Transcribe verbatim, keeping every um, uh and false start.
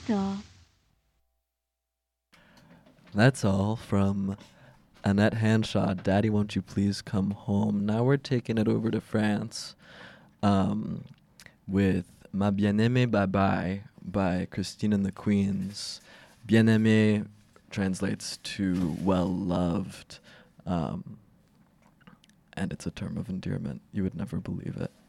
to. That's all from Annette Hanshaw, Daddy Won't You Please Come Home. Now we're taking it over to France um, with Ma Bien-Aimée Bye Bye by Christine and the Queens. Bien-Aimée translates to well-loved, um, and it's a term of endearment. You would never believe it.